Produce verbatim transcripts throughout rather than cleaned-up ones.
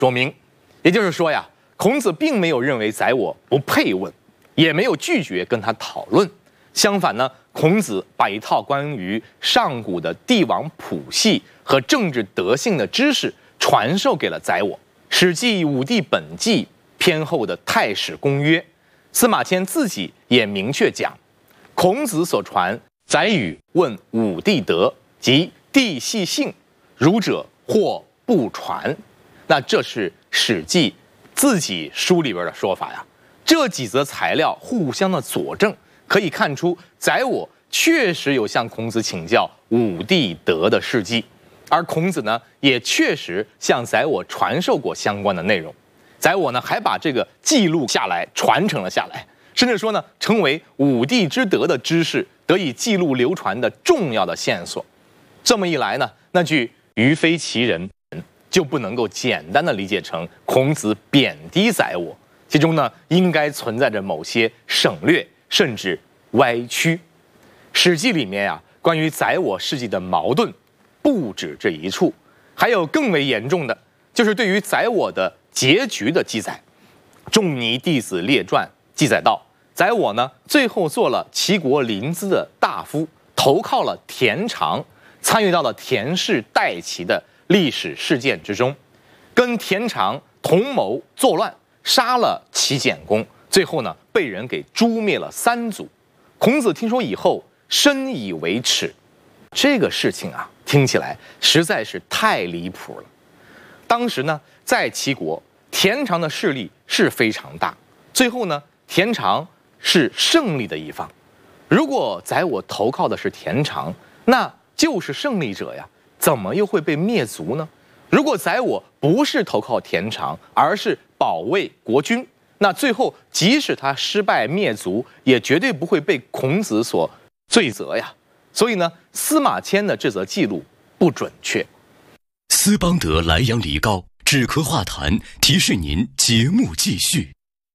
说明。也就是说呀，孔子并没有认为宰我不配问，也没有拒绝跟他讨论。相反呢，孔子把一套关于上古的帝王谱系和政治德性的知识传授给了宰我。《史记·武帝本纪》篇后的《太史公约》，司马迁自己也明确讲，孔子所传宰予问武帝德，即帝系性，儒者或不传。那这是《史记》自己书里边的说法呀。这几则材料互相的佐证，可以看出宰我确实有向孔子请教武帝德的事迹，而孔子呢也确实向宰我传授过相关的内容。宰我呢还把这个记录下来，传承了下来，甚至说呢成为武帝之德的知识得以记录流传的重要的线索。这么一来呢，那句鱼非其人就不能够简单的理解成孔子贬低宰我，其中呢应该存在着某些省略甚至歪曲。《史记》里面啊关于宰我事迹的矛盾不止这一处，还有更为严重的，就是对于宰我的结局的记载。仲尼弟子列传记载到，宰我呢最后做了齐国临淄的大夫，投靠了田常，参与到了田氏代齐的历史事件之中，跟田常同谋作乱，杀了齐简公，最后呢被人给诛灭了三族。孔子听说以后深以为耻，这个事情啊听起来实在是太离谱了。当时呢在齐国，田常的势力是非常大，最后呢田常是胜利的一方。如果宰我投靠的是田常，那就是胜利者呀，怎么又会被灭族呢？如果宰我不是投靠田常，而是保卫国君，那最后即使他失败灭族，也绝对不会被孔子所罪责呀。所以呢，司马迁的这则记录不准确。 斯邦德莱阳梨膏止咳化痰，提示您节目继续。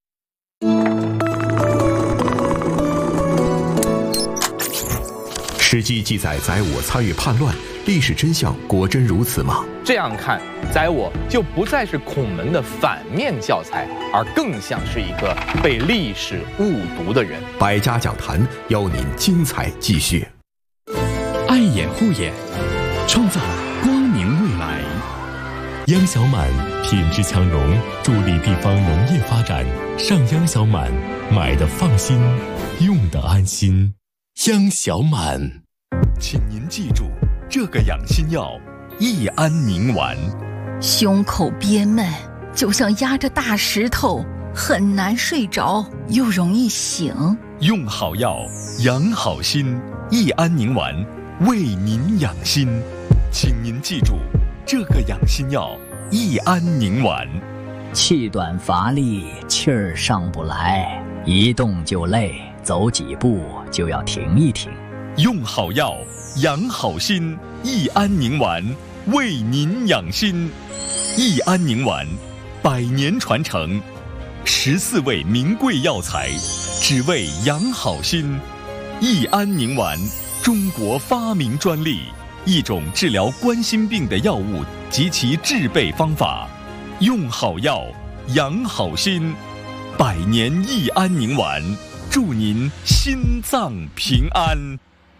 史记记载宰我参与叛乱，历史真相果真如此吗？ 这样看，宰我就不再是孔门的反面教材，而更像是一个被历史误读的人。 百家讲坛邀您精彩继续。 爱眼护眼，创造光明未来。央小满品质强农，助力地方农业发展。上央小满，买的放心，用的安心。央小满，请您记住这个养心药：益安宁丸。 胸口憋闷，就像压着大石头，很难睡着，又容易醒。 用好药，养好心。益安宁丸，为您养心。请您记住这个养心药：益安宁丸。 气短乏力，气儿上不来，一动就累，走几步就要停一停。 用好药，养好心。益安宁丸，为您养心。益安宁丸，百年传承，十四味名贵药材，只为养好心。益安宁丸，中国发明专利，一种治疗冠心病的药物及其制备方法。用好药，养好心。百年益安宁丸，祝您心脏平安。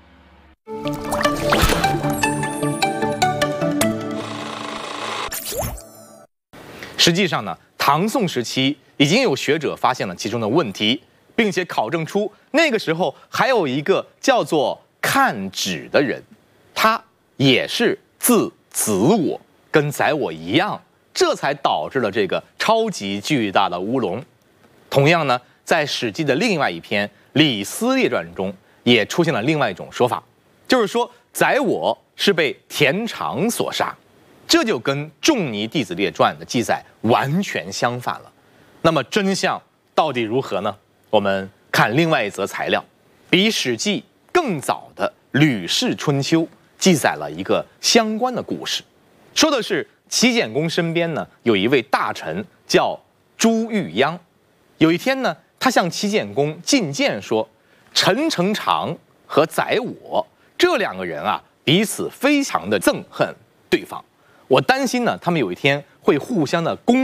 实际上呢，唐宋时期已经有学者发现了其中的问题，并且考证出那个时候还有一个叫做看止的人，他也是字子我，跟宰我一样，这才导致了这个超级巨大的乌龙。同样呢，在《史记》的另外一篇《李斯列传》中，也出现了另外一种说法，就是说宰我是被田常所杀，这就跟仲尼弟子列传的记载完全相反了。那么真相到底如何呢？我们看另外一则材料，比《史记》更早的《吕氏春秋》记载了一个相关的故事，说的是齐简公身边呢有一位大臣叫朱玉央。有一天呢，他向齐简公进谏说，陈成常和宰我这两个人啊，彼此非常的憎恨对方，我担心呢，他们有一天会互相的攻